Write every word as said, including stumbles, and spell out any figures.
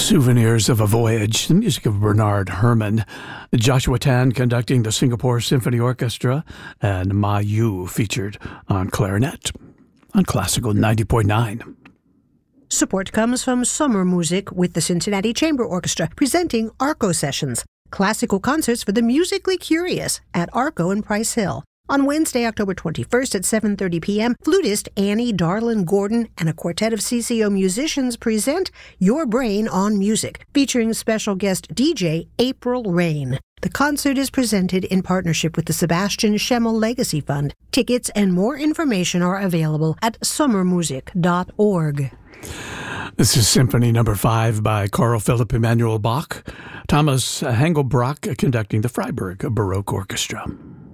Souvenirs of a Voyage, the music of Bernard Herrmann, Joshua Tan conducting the Singapore Symphony Orchestra, and Ma Yu featured on clarinet on Classical ninety point nine. Support comes from Summer Music with the Cincinnati Chamber Orchestra presenting Arco Sessions, classical concerts for the musically curious at Arco in Price Hill. On Wednesday, October twenty-first at seven thirty p.m., flutist Annie Darlin Gordon and a quartet of C C O musicians present Your Brain on Music, featuring special guest D J April Rain. The concert is presented in partnership with the Sebastian Schemmel Legacy Fund. Tickets and more information are available at summer music dot org. This is Symphony Number Five by Carl Philipp Emanuel Bach, Thomas Hangelbrock conducting the Freiburg Baroque Orchestra.